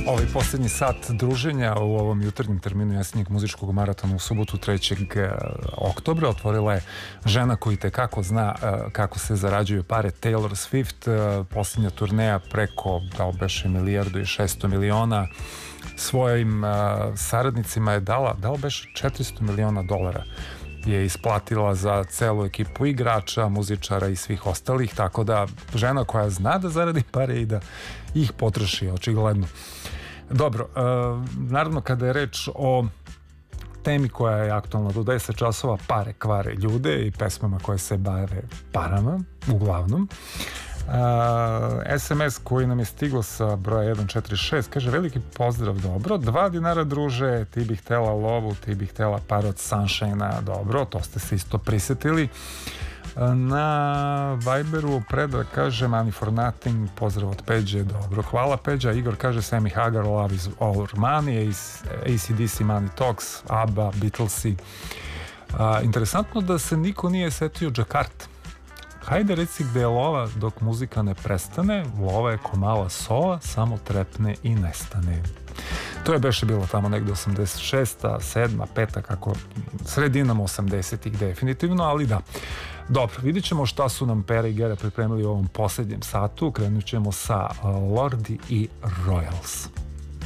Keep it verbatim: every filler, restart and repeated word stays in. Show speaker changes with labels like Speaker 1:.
Speaker 1: Ovaj posljednji sat druženja u ovom jutarnjem terminu jesenjeg muzičkog maratona u subotu trećeg oktobra otvorila je žena koji tekako zna kako se zarađuju pare, Taylor Swift. Posljednja turneja preko, da li beše, milijardu i šesto miliona, svojim saradnicima je dala, da li beše, četiristo miliona dolara je isplatila za celu ekipu igrača, muzičara i svih ostalih, tako da žena koja zna da zaradi pare i da ih potroši, očigledno. Dobro, e, naravno kada je reč o temi koja je aktualna do deset časova, pare kvare ljude i pesmama koje se bave parama, uglavnom. Uh, S M S koji nam je stiglo sa broja jedan četiri šest kaže: veliki pozdrav, dobro, dva dinara druže, ti bih htela lovu, ti bih htela par od Sunshine-a, dobro, to ste se isto prisetili. Na Viberu Predrag kaže Money for Nothing, pozdrav od Peđe, dobro, hvala Peđa. Igor kaže Sammy Hagar, Love is All Money, A C D C Money Talks, ABBA, Beatlesi. Uh, interesantno da se niko nije setio Džakarte. Hajde reci gde je lova dok muzika ne prestane, lova je ko mala sova, samo trepne i nestane. To je beše bilo tamo negde osamdeset šesta, sedma, peta, kako sredinom osamdesetih definitivno, ali da. Dobro, vidit ćemo šta su nam Pera i Gera pripremili u ovom posljednjem satu. Krenut ćemo sa Lordi i Royals.